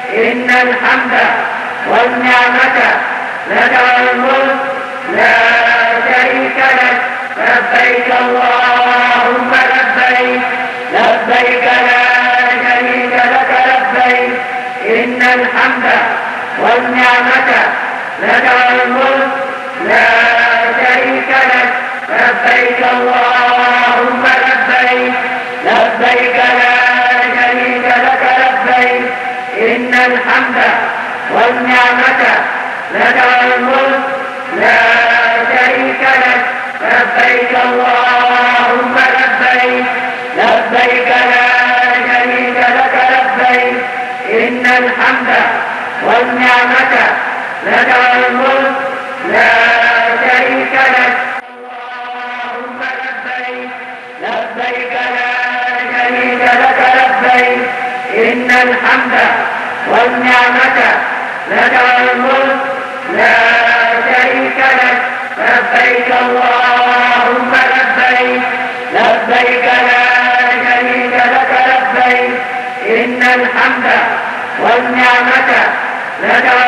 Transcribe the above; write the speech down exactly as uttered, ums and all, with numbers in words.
إن الحمد والنعمة لك والملك لا شريك لك. لبيك اللهم لبيك لبيك لا شريك لك لبيك. إن الحمد والنعمة لك والملك لا شريك لك. لبيك اللهم لبيك لبيك لا شريك لك لبيك. إن الحمد والنعمة لك والملك لا شريك لك. لبيك اللهم لبيك لبيك لا شريك لك لبيك. إن الحمد والنعمة لك والملك لا شريك لك. اللهم لبيك لبيك لا شريك لك لبيك. إن الحمد والنعمة لك والملك لا شريك لك. لبيك اللهم لبيك لبيك لا شريك لك لبيك. إن الحمد والنعمة لك